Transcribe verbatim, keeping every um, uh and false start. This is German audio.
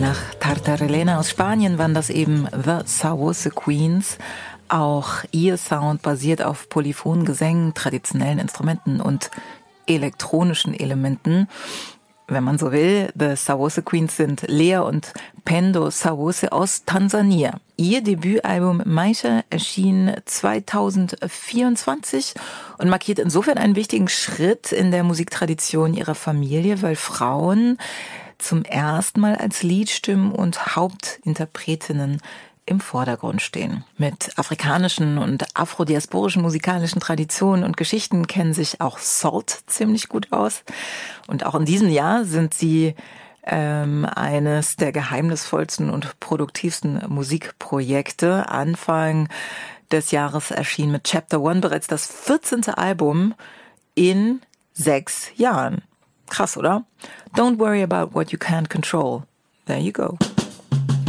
Nach Tartarelena aus Spanien waren das eben The Sauce Queens. Auch ihr Sound basiert auf polyphonen Gesängen, traditionellen Instrumenten und elektronischen Elementen. Wenn man so will, The Sauce Queens sind Lea und Pendo Sauce aus Tansania. Ihr Debütalbum Maisha erschien zweitausendvierundzwanzig und markiert insofern einen wichtigen Schritt in der Musiktradition ihrer Familie, weil Frauen zum ersten Mal als Liedstimmen und Hauptinterpretinnen im Vordergrund stehen. Mit afrikanischen und afrodiasporischen musikalischen Traditionen und Geschichten kennen sich auch Salt ziemlich gut aus. Und auch in diesem Jahr sind sie ähm, eines der geheimnisvollsten und produktivsten Musikprojekte. Anfang des Jahres erschien mit Chapter One bereits das vierzehnte Album in sechs Jahren. Krass, oder? Don't worry about what you can't control. There you go.